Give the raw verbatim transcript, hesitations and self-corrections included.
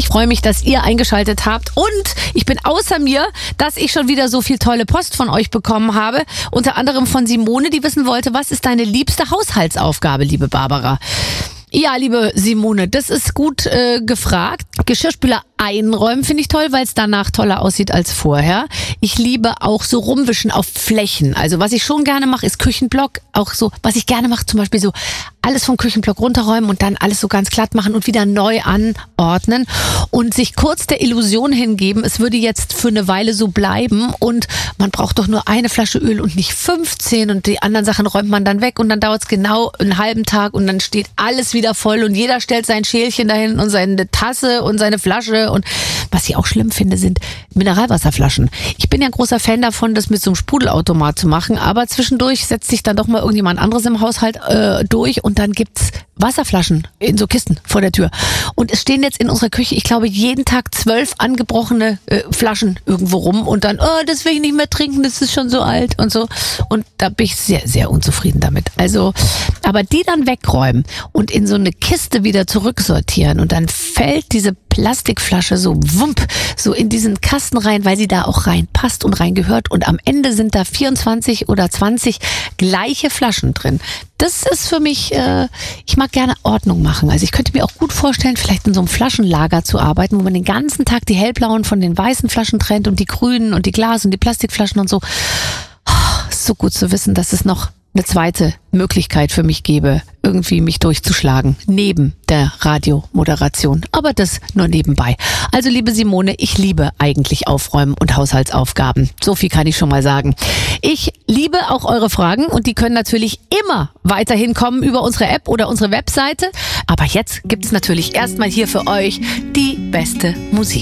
freue mich, dass ihr eingeschaltet habt. Und ich bin außer mir, dass ich schon wieder so viel tolle Post von euch bekommen habe. Unter anderem von Simone, die wissen wollte, was ist deine liebste Haushaltsaufgabe, liebe Barbara? Ja, liebe Simone, das ist gut äh, gefragt. Geschirrspüler einräumen finde ich toll, weil es danach toller aussieht als vorher. Ich liebe auch so rumwischen auf Flächen. Also was ich schon gerne mache, ist Küchenblock. Auch so, was ich gerne mache, zum Beispiel so alles vom Küchenblock runterräumen und dann alles so ganz glatt machen und wieder neu anordnen und sich kurz der Illusion hingeben, es würde jetzt für eine Weile so bleiben und man braucht doch nur eine Flasche Öl und nicht fünfzehn und die anderen Sachen räumt man dann weg und dann dauert es genau einen halben Tag und dann steht alles wieder voll und jeder stellt sein Schälchen dahin und seine Tasse und seine Flasche und was ich auch schlimm finde, sind Mineralwasserflaschen. Ich bin ja ein großer Fan davon, das mit so einem Sprudelautomat zu machen, aber zwischendurch setzt sich dann doch mal irgendjemand anderes im Haushalt äh, durch und dann gibt's Wasserflaschen in so Kisten vor der Tür. Und es stehen jetzt in unserer Küche, ich glaube, jeden Tag zwölf angebrochene äh, Flaschen irgendwo rum und dann, oh, das will ich nicht mehr trinken, das ist schon so alt und so. Und da bin ich sehr, sehr unzufrieden damit. Also, aber die dann wegräumen und in so eine Kiste wieder zurücksortieren und dann fällt diese Plastikflasche so wump, so in diesen Kasten rein, weil sie da auch reinpasst und reingehört und am Ende sind da vierundzwanzig oder zwanzig gleiche Flaschen drin. Das ist für mich, äh, ich mag gerne Ordnung machen. Also ich könnte mir auch gut vorstellen, vielleicht in so einem Flaschenlager zu arbeiten, wo man den ganzen Tag die hellblauen von den weißen Flaschen trennt und die grünen und die Glas- und die Plastikflaschen und so. Oh, ist so gut zu wissen, dass es noch eine zweite Möglichkeit für mich gäbe, irgendwie mich durchzuschlagen, neben der Radiomoderation. Aber das nur nebenbei. Also liebe Simone, ich liebe eigentlich Aufräumen und Haushaltsaufgaben. So viel kann ich schon mal sagen. Ich liebe auch eure Fragen und die können natürlich immer weiterhin kommen über unsere App oder unsere Webseite. Aber jetzt gibt's natürlich erstmal hier für euch die beste Musik.